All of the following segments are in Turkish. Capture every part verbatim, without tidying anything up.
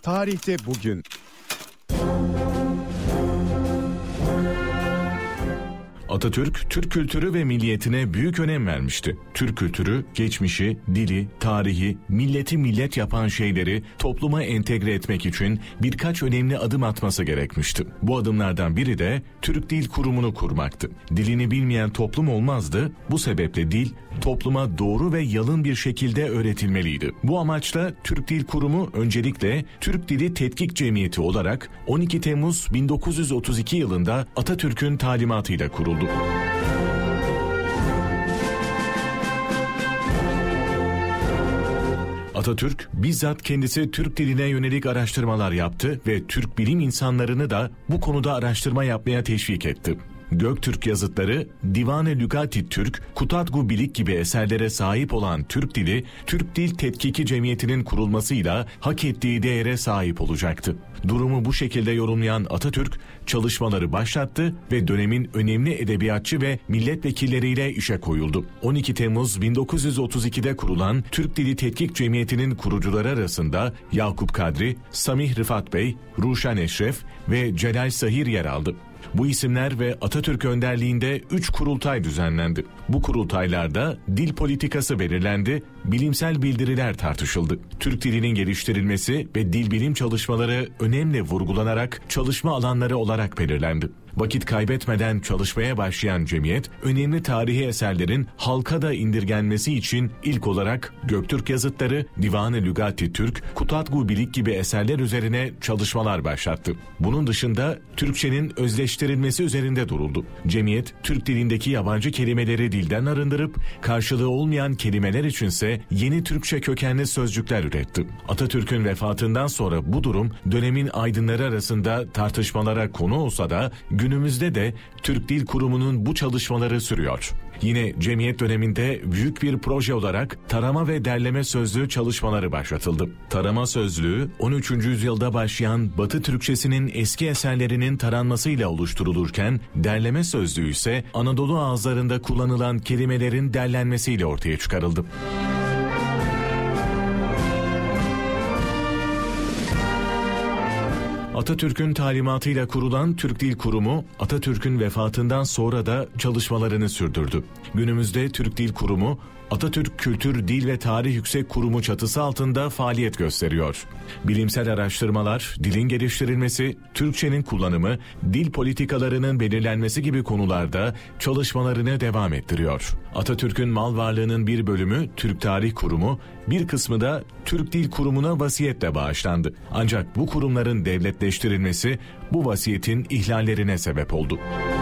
Tarihte bugün. Atatürk, Türk kültürü ve milliyetine büyük önem vermişti. Türk kültürü, geçmişi, dili, tarihi, milleti millet yapan şeyleri topluma entegre etmek için birkaç önemli adım atması gerekmişti. Bu adımlardan biri de Türk Dil Kurumu'nu kurmaktı. Dilini bilmeyen toplum olmazdı, bu sebeple dil topluma doğru ve yalın bir şekilde öğretilmeliydi. Bu amaçla Türk Dil Kurumu öncelikle Türk Dili Tetkik Cemiyeti olarak on iki Temmuz bin dokuz yüz otuz iki yılında Atatürk'ün talimatıyla kuruldu. Atatürk bizzat kendisi Türk diline yönelik araştırmalar yaptı ve Türk bilim insanlarını da bu konuda araştırma yapmaya teşvik etti. Göktürk yazıtları, Divan-ı Lügati Türk, Kutatgu Bilik gibi eserlere sahip olan Türk Dili, Türk Dil Tetkiki Cemiyeti'nin kurulmasıyla hak ettiği değere sahip olacaktı. Durumu bu şekilde yorumlayan Atatürk, çalışmaları başlattı ve dönemin önemli edebiyatçı ve milletvekilleriyle işe koyuldu. on iki Temmuz bin dokuz yüz otuz ikide kurulan Türk Dili Tetkik Cemiyeti'nin kurucuları arasında Yakup Kadri, Samih Rıfat Bey, Ruşen Eşref ve Celal Sahir yer aldı. Bu isimler ve Atatürk önderliğinde üç kurultay düzenlendi. Bu kurultaylarda dil politikası belirlendi, bilimsel bildiriler tartışıldı. Türk dilinin geliştirilmesi ve dil bilim çalışmaları önemli vurgulanarak çalışma alanları olarak belirlendi. Vakit kaybetmeden çalışmaya başlayan cemiyet, önemli tarihi eserlerin halka da indirgenmesi için ilk olarak Göktürk yazıtları, Divan-ı Lügati Türk, Kutatgu Bilik gibi eserler üzerine çalışmalar başlattı. Bunun dışında Türkçenin özleştirilmesi üzerinde duruldu. Cemiyet, Türk dilindeki yabancı kelimeleri dilden arındırıp, karşılığı olmayan kelimeler içinse yeni Türkçe kökenli sözcükler üretti. Atatürk'ün vefatından sonra bu durum dönemin aydınları arasında tartışmalara konu olsa da günümüzde de Türk Dil Kurumu'nun bu çalışmaları sürüyor. Yine cemiyet döneminde büyük bir proje olarak tarama ve derleme sözlüğü çalışmaları başlatıldı. Tarama sözlüğü on üçüncü yüzyılda başlayan Batı Türkçesinin eski eserlerinin taranmasıyla oluşturulurken derleme sözlüğü ise Anadolu ağızlarında kullanılan kelimelerin derlenmesiyle ortaya çıkarıldı. Atatürk'ün talimatıyla kurulan Türk Dil Kurumu, Atatürk'ün vefatından sonra da çalışmalarını sürdürdü. Günümüzde Türk Dil Kurumu, Atatürk Kültür, Dil ve Tarih Yüksek Kurumu çatısı altında faaliyet gösteriyor. Bilimsel araştırmalar, dilin geliştirilmesi, Türkçenin kullanımı, dil politikalarının belirlenmesi gibi konularda çalışmalarını devam ettiriyor. Atatürk'ün mal varlığının bir bölümü Türk Tarih Kurumu, bir kısmı da Türk Dil Kurumu'na vasiyetle bağışlandı. Ancak bu kurumların devletleştirilmesi bu vasiyetin ihlallerine sebep oldu.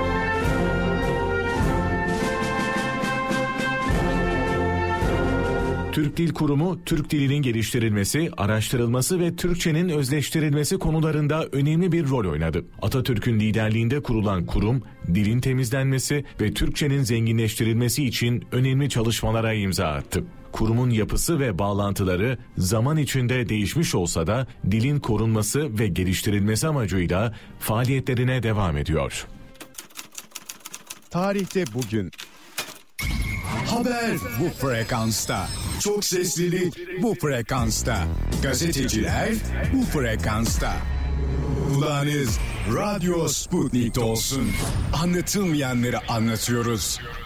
Türk Dil Kurumu, Türk dilinin geliştirilmesi, araştırılması ve Türkçenin özleştirilmesi konularında önemli bir rol oynadı. Atatürk'ün liderliğinde kurulan kurum, dilin temizlenmesi ve Türkçenin zenginleştirilmesi için önemli çalışmalara imza attı. Kurumun yapısı ve bağlantıları zaman içinde değişmiş olsa da dilin korunması ve geliştirilmesi amacıyla faaliyetlerine devam ediyor. Tarihte bugün. Haber bu frekansta. Çok seslilik bu frekansta. Gazeteciler bu frekansta. Kulağınız Radyo Sputnik'te olsun. Anlatılmayanları anlatıyoruz.